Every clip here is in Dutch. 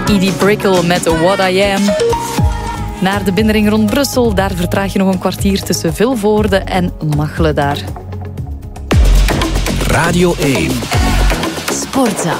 Edie Brickell met What I Am. Naar de binnenring rond Brussel, daar vertraag je nog een kwartier tussen Vilvoorde en Machelen daar. Radio 1. Sportza.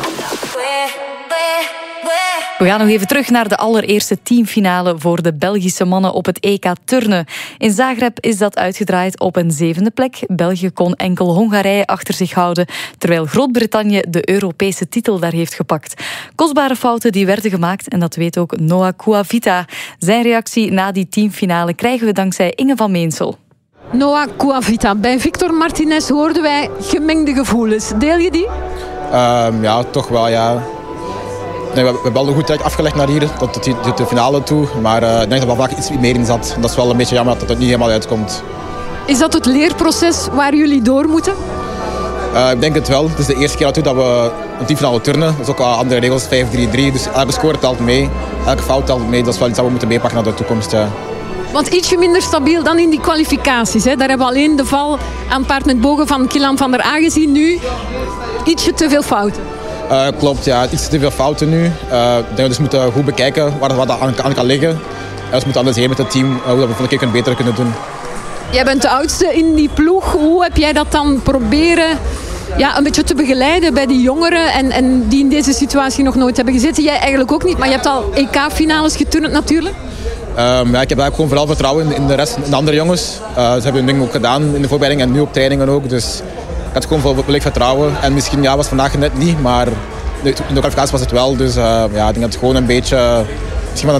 We gaan nog even terug naar de allereerste teamfinale voor de Belgische mannen op het EK turnen. In Zagreb is dat uitgedraaid op een 7e plek. België kon enkel Hongarije achter zich houden, terwijl Groot-Brittannië de Europese titel daar heeft gepakt. Kostbare fouten die werden gemaakt en dat weet ook Noah Kouavita. Zijn reactie na die teamfinale krijgen we dankzij Inge van Meensel. Noah Kouavita, bij Victor Martinez hoorden wij gemengde gevoelens. Deel je die? Ja, toch wel, ja. Nee, we hebben wel een goed traject afgelegd naar hier, tot de finale toe. Maar ik denk dat er vaak iets meer in zat. Dat is wel een beetje jammer dat het niet helemaal uitkomt. Is dat het leerproces waar jullie door moeten? Ik denk het wel. Het is de eerste keer natuurlijk dat we een teamfinale turnen. Dat is ook al andere regels, 5-3-3. Dus elke score telt mee, elke fout telt mee. Dat is wel iets dat we moeten meepakken naar de toekomst. Ja. Want ietsje minder stabiel dan in die kwalificaties. Hè? Daar hebben we alleen de val aan paard met bogen van Kylian van der A gezien. Nu ietsje te veel fouten. Klopt, ja. Iets te veel fouten nu. Ik denk dat we dus moeten goed bekijken waar dat aan kan liggen. En dus moeten anders heen met het team, hoe we volgende keer beter kunnen doen. Jij bent de oudste in die ploeg. Hoe heb jij dat dan proberen een beetje te begeleiden bij die jongeren en die in deze situatie nog nooit hebben gezeten? Jij eigenlijk ook niet, maar je hebt al EK-finales geturnd natuurlijk. Ik heb eigenlijk gewoon vooral vertrouwen in de rest, in de andere jongens. Ze hebben hun ding ook gedaan in de voorbereiding en nu op trainingen ook. Dus ik had gewoon volledig vertrouwen. En misschien was vandaag net niet, maar in de kwalificatie was het wel. Dus ik denk dat het gewoon een beetje misschien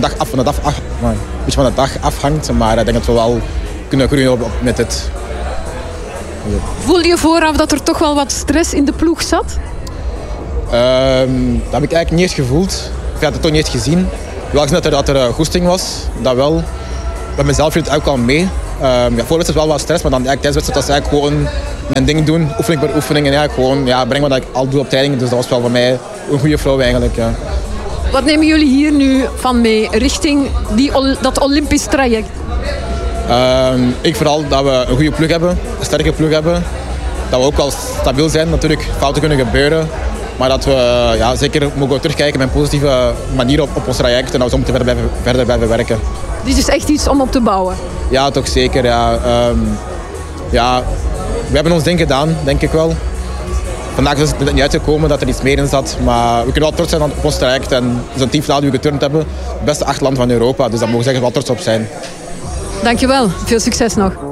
van de dag afhangt. Maar ik denk dat we wel kunnen groeien met het. Voelde je vooraf dat er toch wel wat stress in de ploeg zat? Dat heb ik eigenlijk niet eens gevoeld. Ik had het toch niet eens gezien. Wel gezien dat er goesting was, dat wel. Bij mezelf viel het ook al mee. Voor wedstrijd wel wat stress, maar dan tijdens de wedstrijd was eigenlijk gewoon mijn ding doen, oefening per oefening. En gewoon brengen wat ik al doe op training. Dus dat was wel voor mij een goede flow eigenlijk. Ja. Wat nemen jullie hier nu van mee richting dat Olympisch traject? Ik vooral dat we een goede ploeg hebben, een sterke ploeg hebben. Dat we ook wel stabiel zijn. Natuurlijk, fouten kunnen gebeuren. Maar dat we zeker mogen terugkijken met een positieve manier op ons traject. En dat we zo moeten verder blijven werken. Dit is echt iets om op te bouwen? Ja, toch zeker. Ja. We hebben ons ding gedaan, denk ik wel. Vandaag is het niet uitgekomen dat er iets meer in zat. Maar we kunnen wel trots zijn op ons traject. En het is een teamfinale die we geturnd hebben. Het beste 8 landen van Europa. Dus daar mogen we zeker wel trots op zijn. Dankjewel. Veel succes nog.